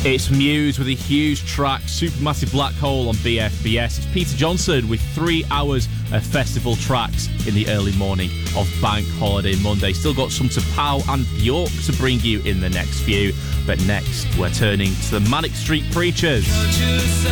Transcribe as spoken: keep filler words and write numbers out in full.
It's Muse with a huge track, Supermassive Black Hole on B F B S. It's Peter Johnson with three hours of festival tracks in the early morning of Bank Holiday Monday. Still got some to Pow and Bjork to bring you in the next few. But next, we're turning to the Manic Street Preachers.